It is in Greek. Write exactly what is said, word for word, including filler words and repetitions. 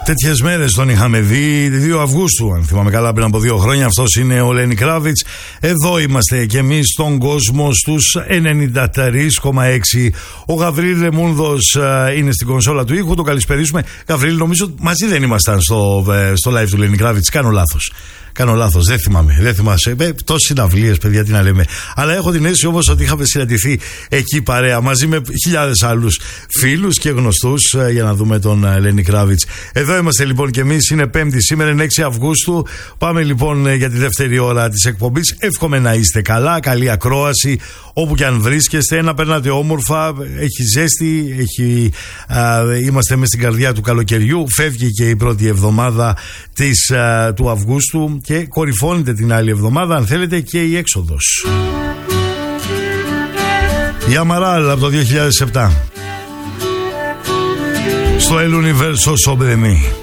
Τέτοιες μέρες τον είχαμε δει δύο Αυγούστου, αν θυμάμαι καλά, πριν από δύο χρόνια. Αυτός είναι ο Lenny Kravitz. Εδώ είμαστε και εμείς στον κόσμο στους ενενήντα τρία κόμμα έξι. Ο Γαβρίλ Λεμούνδος είναι στην κονσόλα του ήχου. Το καλησπερίσουμε. Γαβρίλ, νομίζω μαζί δεν ήμασταν στο, στο live του Lenny Kravitz. Κάνω λάθος. Κάνω λάθος, δεν θυμάμαι, δεν θυμάσαι. Ε, τόσες συναυλίες, παιδιά, τι να λέμε. Αλλά έχω την αίσθηση όμως ότι είχαμε συναντηθεί εκεί παρέα μαζί με χιλιάδες άλλους φίλους και γνωστούς ε, για να δούμε τον ε, Lenny Kravitz. Εδώ είμαστε λοιπόν και εμείς. Είναι Πέμπτη, σήμερα είναι έξι Αυγούστου. Πάμε λοιπόν ε, για τη δεύτερη ώρα της εκπομπής. Εύχομαι να είστε καλά, καλή ακρόαση. Όπου και αν βρίσκεστε, να περνάτε όμορφα. Έχει ζέστη, έχει, α, είμαστε μες στην καρδιά του καλοκαιριού. Φεύγει και η πρώτη εβδομάδα της, α, του Αυγούστου και κορυφώνεται την άλλη εβδομάδα, αν θέλετε, και η έξοδος. Η Amaral από το δύο χιλιάδες επτά. Στο El Universo sobre mí.